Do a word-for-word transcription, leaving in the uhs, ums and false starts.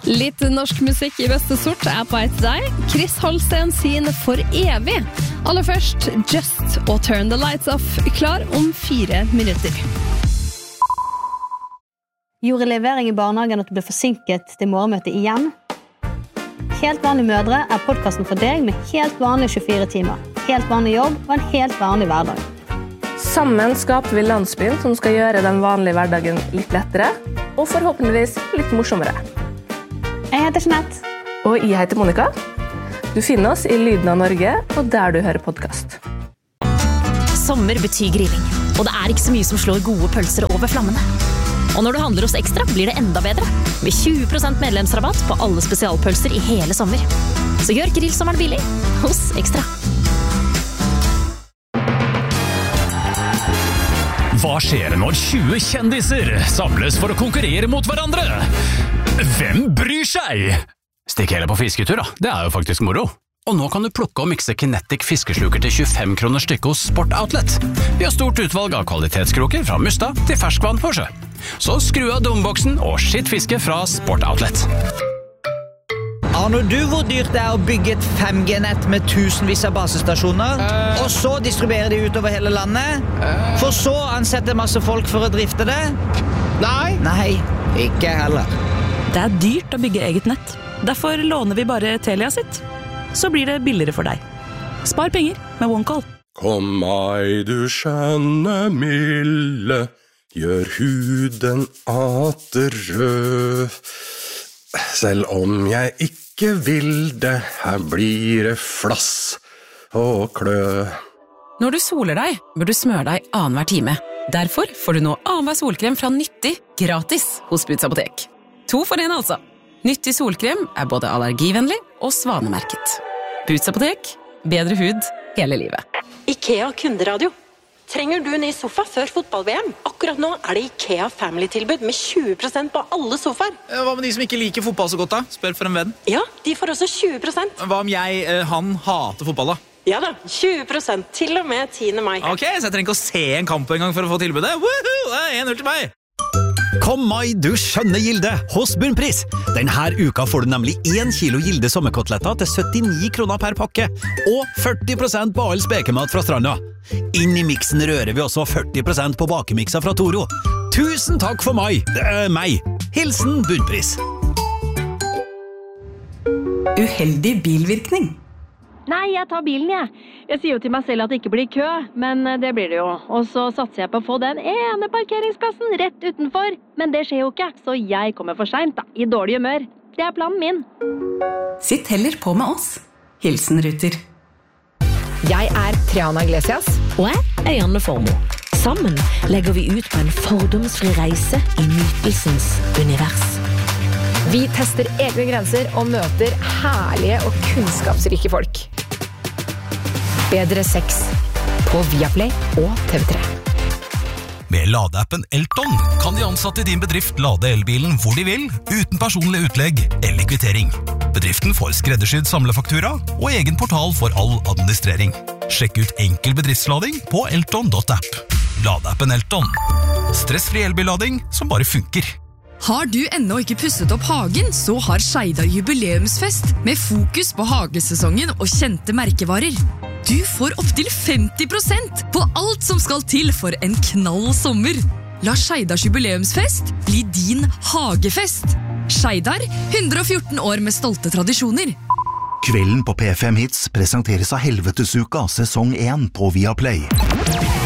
Litt norsk musikk I beste sort er på et deg. Chris Holsten sin For evig. Aller først, Just og Turn the Lights Off. Klar om fire minutter. Gjorde levering I barnehagen at du ble forsinket til morgenmøtet igjen? Helt vanlige mødre er podcasten for deg med helt vanlige tjuefire timer. Helt vanlig jobb og en helt vanlig hverdag. Sammen skaper vi landsbyen som skal gjøre den vanlige hverdagen litt lettere, og forhåpentligvis litt morsommere. Jeg heter Jeanette. Og jeg heter Monica. Du finner oss I Lyden av Norge, og der du hører podcast. Sommer betyr grilling, og det er ikke så mye som slår gode pølser over flammene. Og når du handler hos Ekstra, blir det enda bedre. Med tjue prosent medlemsrabatt på alle spesialpølser I hele sommer. Så gjør grillsommeren billig hos Ekstra. Hva skjer når tjue kjendiser samles for å konkurrere mot hverandre? Hvem bryr seg? Stikk hele på fisketur da, det er jo faktisk moro. Og nå kan du plukke og mikse Kinetic fiskesluker til tjuefem kroner stykket hos Sport Outlet. Vi har stort utvalg av kvalitetskroker fra musta til ferskvann og sjø. Så skru av dumboksen og skitt fiske fra Sport Outlet. Aner du hvor dyrt det er å bygge et fem G-nett med tusenvis av basestasjoner, uh, og så distribuere de utover hele landet, uh, for så ansette masse folk for å drifte det? Nei. Nei, ikke heller. Det er dyrt å bygge eget nett. Derfor låner vi bare Telia sitt. Så blir det billigere for deg. Spar penger med OneCall. Kom meg du skjønne milde, gjør huden atter rød. Selv om jeg ikke vil det, her blir det flass og klø. Når du soler deg, bør du smøre deg annenhver time. Derfor får du nå annenhver solkrem fra Nyttig gratis hos Boots Apotek. To for en altså. Nyttig solkrem er både allergivennlig og svanemerket. Boots Apotek, bedre hud hele livet. IKEA kunderadio. Trenger du ny sofa før fotball-V M? Akkurat nå er det IKEA Family-tilbud med tjue prosent på alle sofaer. Hva med de som ikke liker fotball så godt da? Spør for en venn. Ja, de får også tjue prosent. Hva om jeg, han, hater fotball da? Ja da, tjue prosent til og med tiende mai. Ok, så jeg trenger ikke å se en kamp en gang for å få tilbudet. Woohoo! en null til meg! Kom mai, du skjønne Gilde, hos Bunnpris. Denne uka får du nemlig en kilo Gilde sommerkoteletter til syttini kroner per pakke, og førti prosent på all spekemat fra stranda. Inn I miksen rører vi også førti prosent på bakemikser fra Toro. Tusen takk for mai, det er meg. Hilsen Bunnpris. Uheldig bilvirkning. Nei, jeg tar bilen, jeg. Jeg sier jo til meg selv at det ikke blir kø, men det blir det jo. Og så satser jeg på å få den ene parkeringsplassen rett utenfor. Men det skjer jo ikke, så jeg kommer for sent da, I dårlig humør. Det er planen min. Sitt heller på med oss. Hilsen Ruter. Jeg er Triana Iglesias. Og jeg er Janne Formoe. Sammen legger vi ut på en fordomsfri reise I nytelsens univers. Vi tester egne grenser og møter herlige og kunnskapsrike folk. Bedre sex på Viaplay og T V tre. Med ladeappen Elton kan de ansatte I din bedrift lade elbilen hvor de vil, uten personlig utlegg eller kvittering. Bedriften får skreddersydd samlefaktura og egen portal for all administrering. Sjekk ut enkel bedriftslading på elton punktum app. Ladeappen Elton. Stressfri elbillading som bare funker. Har du ennå ikke pusset opp hagen, så har Skeidar jubileumsfest med fokus på hagesesongen og kjente merkevarer. Du får opp til femti prosent på alt som skal til for en knall sommer. La Skeidars jubileumsfest bli din hagefest. Skeidar, hundre og fjorten år med stolte tradisjoner. Kvelden på P fem Hits presenteres av Helvetesuka, sesong én på Viaplay.